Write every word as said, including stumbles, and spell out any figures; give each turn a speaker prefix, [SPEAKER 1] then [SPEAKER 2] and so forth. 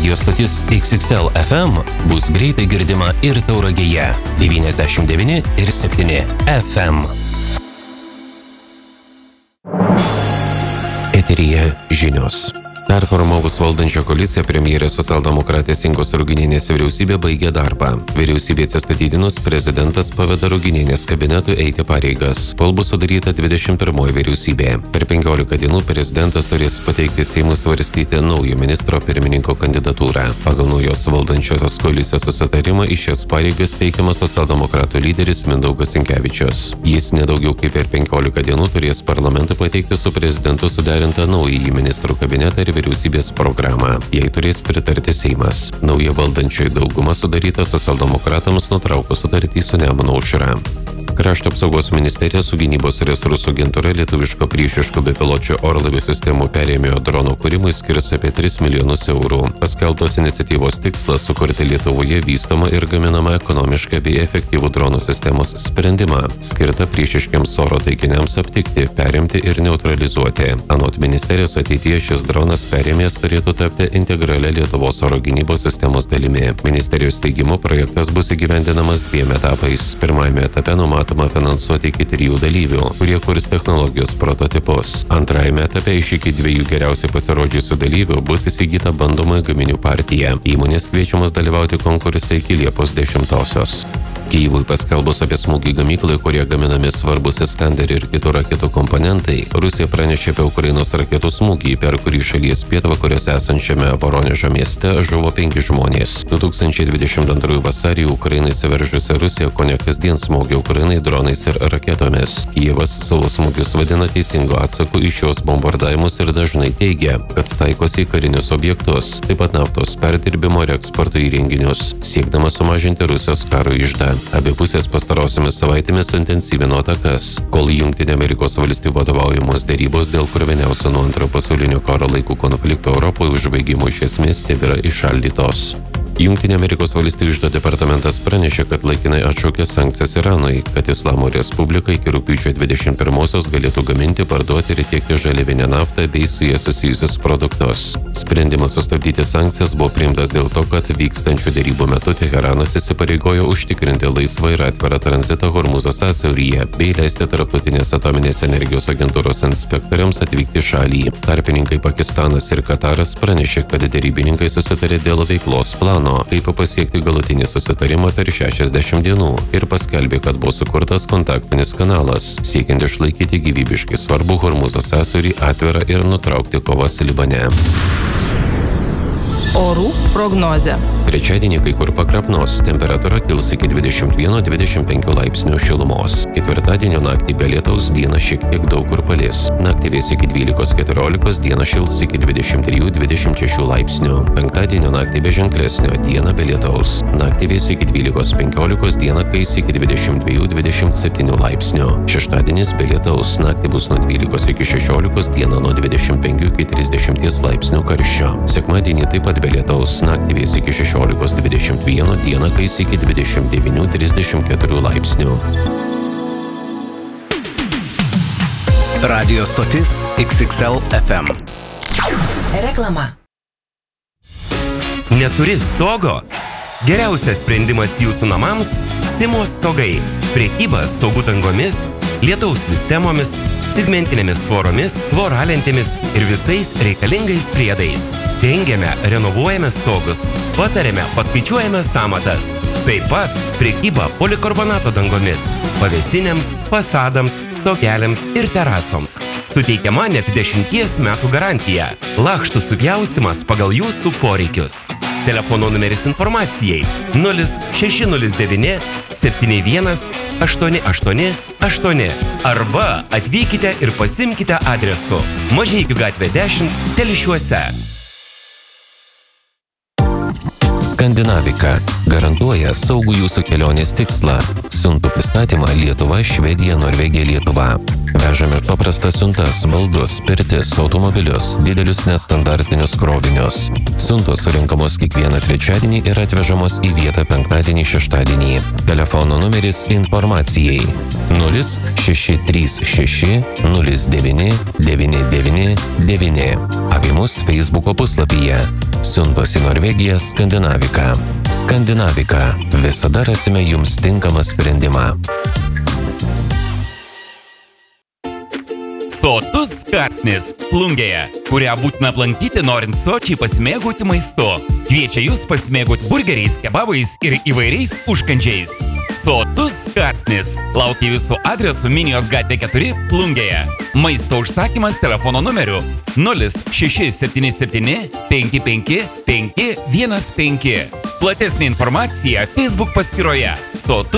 [SPEAKER 1] Radio stotis X X L F M bus greitai girdima ir Tauragėje devyniasdešimt devyni ir septyni F M. Eteryje žinios. Performavus valdančią koaliciją, premjerės socialdemokratės Ingos Ruginienės vyriausybė baigė darbą. Vyriausybė atsistatydinus, prezidentas paveda Ruginienės kabinetui eiti pareigas, kol bus sudaryta dvidešimt pirmoji vyriausybė. Per penkiolika dienų prezidentas turės pateikti Seimui svarstyti naujo ministro pirmininko kandidatūrą. Pagal naujos valdančiosios koalicijos susitarimą į šias pareigas teikiamas socialdemokratų lyderis Mindaugas Sinkevičius. Jis nedaugiau kaip per penkiolika dienų turės parlamentui pateikti su prezidentu suderintą naująjį ministrų kabinetą ir vyriausybės programą. Jai turės pritarti Seimas. Nauja valdančioji dauguma sudaryta socialdemokratams nutraukus sutartį su Nemuno aušra. Krašto apsaugos ministerija su gynybos resursų agentūra lietuviško priešiškų bepiločių orlaivių sistemų perėmėjo drono kūrimui skirs apie tris milijonus eurų. Paskelbtos iniciatyvos tikslas sukurti Lietuvoje vystomą ir gaminamą ekonomišką bei efektyvų dronų sistemos sprendimą, skirtą priešiškiams oro taikiniams aptikti, perimti ir neutralizuoti. Anot ministerijos, ateityje šis dronas perėmės turėtų tapti integralia Lietuvos oro gynybos sistemos dalimi. Ministerijos teigimu projektas bus įgyvendinamas dviem etapais. Pirmajame etape numatoma finansuoti iki trijų dalyvių, kurie kurs technologijos prototipus. Antrajame etape iš iki dviejų geriausiai pasirodžiusių dalyvių bus įsigyta bandomoji gaminių partija. Įmonės kviečiamas dalyvauti konkurse iki Liepos dešimtosios. Kyjivui paskelbus apie smūgį gamyklai, kurie gaminami svarbus Iskander ir kitų raketų komponentai, Rusija pranešė apie Ukrainos raketų smūgį, per kurį šalies pietvakariuose esančiame Voronežo mieste žuvo penki žmonės. du tūkstančiai dvidešimt antrųjų vasarį Ukrainai įsiveržusi Rusija kone kasdien smogė Ukrainai dronais ir raketomis. Kijevas savo smūgius vadina teisingu atsaku į šios bombardavimus ir dažnai teigia, kad taikosi į karinius objektus, taip pat naftos perdirbimo ir eksporto įrenginius, siekdama sumažinti Rusijos karo iždą. Abi pusės pastarosiomis savaitėmis suintensyvino atakas, kol Jungtinių Amerikos valstijų vadovaujamos derybos dėl kruviniausio nuo antrojo pasaulinio karo laikų konflikto Europoje užbaigimo iš esmės tebėra įšaldytos. Jungtinių Amerikos valstijų iždo departamentas pranešė, kad laikinai atšaukė sankcijas Iranui, kad Islamo Respublika iki rugpjūčio dvidešimt pirmosios galėtų gaminti, parduoti ir tiekti žaliavinę naftą bei su jie susijusius produktus. Sprendimas sustabdyti sankcijas buvo priimtas dėl to, kad vykstančių derybų metu Teheranas įsipareigojo užtikrinti laisvą ir atvirą tranzitą Hormuzo sąsiauryje bei leisti tarptautinės atominės energijos agentūros inspektoriams atvykti į šalį. Tarpininkai Pakistanas ir Kataras pranešė, kad derybininkai susitarė dėl veiklos plano, kaip pasiekti galutinį susitarimą per šešiasdešimt dienų ir paskelbė, kad buvo sukurtas kontaktinis kanalas, siekiant išlaikyti gyvybiškai svarbų Hormuzo sąsiaurį atvirą ir nutraukti kovas Libane.
[SPEAKER 2] Orų prognozė.
[SPEAKER 1] Trečiadienį kai kur pakrapnos, temperatūra kils iki dvidešimt vieno dvidešimt penkių laipsnių šilumos. Ketvirtadienio naktį be lietaus, dieną šiek tiek daug kur palis. Naktį vės iki dvylikos keturiolikos, dieną šils iki dvidešimt trijų dvidešimt šešių laipsnių. Penktadienio naktį be ženklesnio, dieną be lietaus. Naktį vės iki dvylikos penkiolikos, dieną kais iki dvidešimt dviejų dvidešimt septynių laipsnių. Šeštadienis be lietaus, naktį bus nuo dvylikos iki šešiolikos, dieną nuo dvidešimt penkių iki trisdešimties laipsnių karščio. Sekmadienį taip pat be lietaus, naktį vės iki šešiolikos dvidešimt vieno, dieną kais iki dvidešimt devynių trisdešimt keturių laipsnių.
[SPEAKER 3] Radio stotis X X L F M.
[SPEAKER 2] Reklama.
[SPEAKER 4] Neturi stogo? Geriausias sprendimas jūsų namams – Simo stogai. Prekyba stogų dangomis, lietaus sistemomis, segmentinėmis tvoromis, voralentėmis ir visais reikalingais priedais. Dengiame, renovuojame stogus, patariame, paskaičiuojame sąmatas. Taip pat prekyba polikarbonato dangomis, pavėsinėms, fasadams, stogeliams ir terasoms. Suteikiama net dešimties metų garantija. Lakštų supjaustymas pagal jūsų poreikius. Telefono numeris informacijai nulis šeši nulis devyni septyni vienas aštuoni aštuoni aštuoni arba atvykite ir pasimkite adresu Mažeikių gatvė dešimt, Telšiuose.
[SPEAKER 1] Skandinavika garantuoja saugų jūsų kelionės tikslą. Siuntų pristatymą Lietuva, Švedija, Norvegija, Lietuva. Vežame paprastas siuntas, baldus, pirtis, automobilius, didelius nestandartinius krovinius. Siuntos surinkamos kiekvieną trečiadienį ir atvežamos į vietą penktadienį, šeštadienį. Telefono numeris informacijai nulis šeši trys šeši nulis devyni devyni devyni devyni. Apie mus Facebooko puslapyje Siuntos į Norvegiją Skandinavika. Skandinavika. Visada rasime jums tinkamą sprendimą.
[SPEAKER 5] Sotus kąsnis Plungėje, kurią būtina aplankyti norint sočiai pasimėgauti maistu. Kviečia jūs pasimėgauti burgeriais, kebabais ir įvairiais užkandžiais. Sotus kąsnis laukia jūsų adresu Minijos gatvė keturi Plungėje. Maisto užsakymas telefono numeriu nulis šeši septyni septyni penki penki penki vienas penki. Platesnė informacija Facebook paskyroje Sotus